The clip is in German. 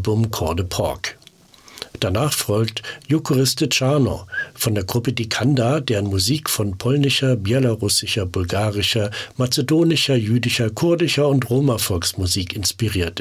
Album Cor de Porc. Danach folgt Eucharyste Czarno von der Gruppe Dikanda, deren Musik von polnischer, belarussischer, bulgarischer, mazedonischer, jüdischer, kurdischer und Roma-Volksmusik inspiriert